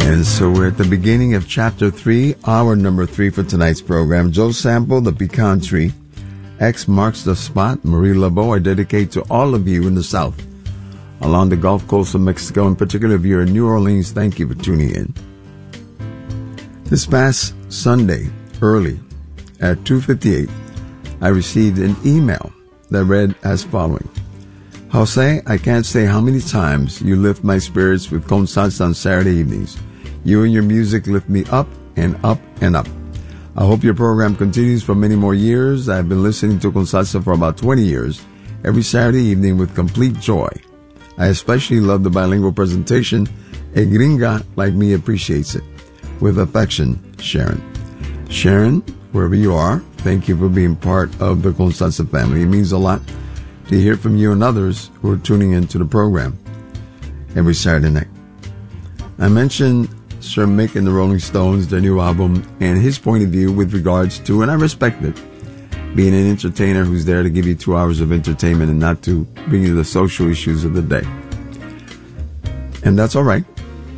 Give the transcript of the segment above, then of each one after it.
And so we're at the beginning of Chapter 3, hour number 3 for tonight's program. Joe Sample, The Pecan Tree. X marks the spot. Marie Laveau, I dedicate to all of you in the South, along the Gulf Coast of Mexico, in particular if you're in New Orleans. Thank you for tuning in. This past Sunday, early at 2:58, I received an email that read as following. Jose, I can't say how many times you lift my spirits with Con Salsa on Saturday evenings. You and your music lift me up and up and up. I hope your program continues for many more years. I've been listening to Con Salsa for about 20 years, every Saturday evening with complete joy. I especially love the bilingual presentation. A gringa like me appreciates it. With affection, Sharon. Sharon, wherever you are, thank you for being part of the Con Salsa family. It means a lot to hear from you and others who are tuning into the program every Saturday night. I mentioned Sir Mick and the Rolling Stones, their new album, and his point of view with regards to, and I respect it, being an entertainer who's there to give you 2 hours of entertainment and not to bring you the social issues of the day. And that's all right.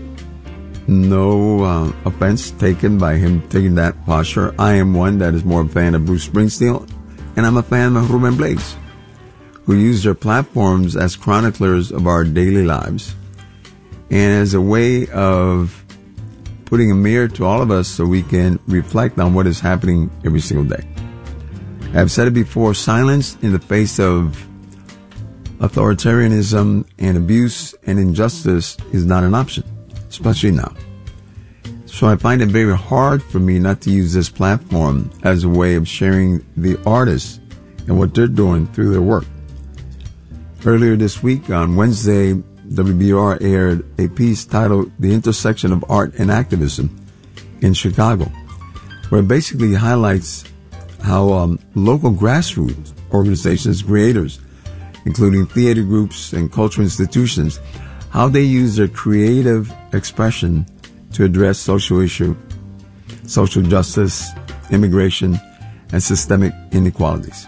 No offense taken by him taking that posture. I am one that is more a fan of Bruce Springsteen, and I'm a fan of Ruben Blades, who use their platforms as chroniclers of our daily lives and as a way of putting a mirror to all of us so we can reflect on what is happening every single day. I've said it before, silence in the face of authoritarianism and abuse and injustice is not an option, especially now. So I find it very hard for me not to use this platform as a way of sharing the artists and what they're doing through their work. Earlier this week, on Wednesday, WBR aired a piece titled The Intersection of Art and Activism in Chicago, where it basically highlights how local grassroots organizations, creators, including theater groups and cultural institutions, how they use their creative expression to address social issue, social justice, immigration, and systemic inequalities.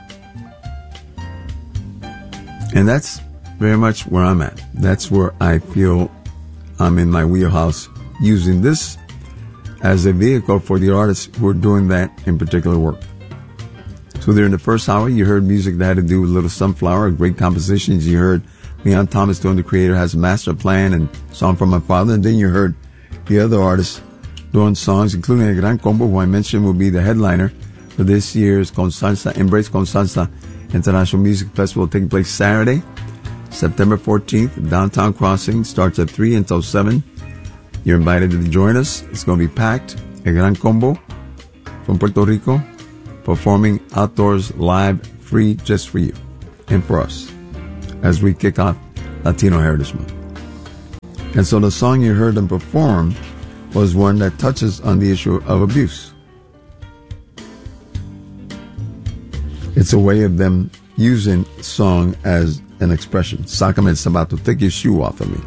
And that's very much where I'm at. That's where I feel I'm in my wheelhouse, using this as a vehicle for the artists who are doing that in particular work. So there in the first hour, you heard music that had to do with Little Sunflower, great compositions. You heard Leon Thomas doing The Creator Has a Master Plan and Song from My Father. And then you heard the other artists doing songs, including El Gran Combo, who I mentioned will be the headliner for this year's Con Salsa, Embrace Con Salsa International Music Festival, taking place Saturday, September 14th, Downtown Crossing. Starts at 3 until 7. You're invited to join us. It's going to be packed. El Gran Combo from Puerto Rico, performing outdoors, live, free, just for you and for us, as we kick off Latino Heritage Month. And so the song you heard them perform was one that touches on the issue of abuse. It's a way of them using song as an expression. Sácame el zapato, take your shoe off of me.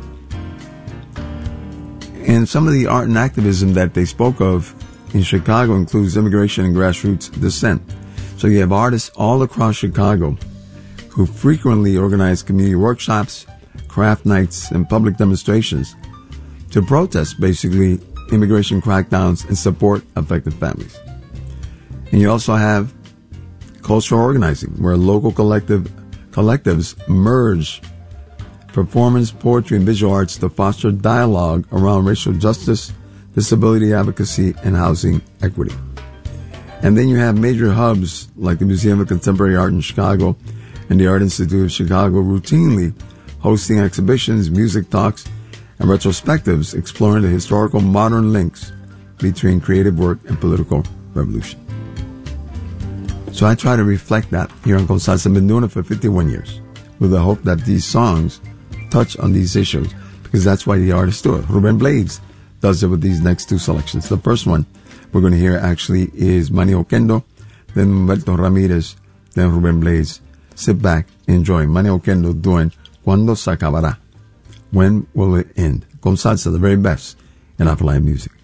And some of the art and activism that they spoke of in Chicago includes immigration and grassroots dissent. So you have artists all across Chicago who frequently organize community workshops, craft nights, and public demonstrations to protest, basically, immigration crackdowns and support affected families. And you also have cultural organizing, where local collectives merge performance, poetry, and visual arts to foster dialogue around racial justice, disability advocacy, and housing equity. And then you have major hubs like the Museum of Contemporary Art in Chicago and the Art Institute of Chicago routinely hosting exhibitions, music talks, and retrospectives exploring the historical modern links between creative work and political revolution. So I try to reflect that here on Con Salsa. I've been doing it for 51 years with the hope that these songs touch on these issues, because that's why the artists do it. Ruben Blades does it with these next two selections. The first one we're going to hear actually is Manny Oquendo, then Humberto Ramirez, then Ruben Blades. Sit back, enjoy Manny Oquendo doing Cuando se acabará. When will it end? Con Salsa, the very best in Afro-Latin music.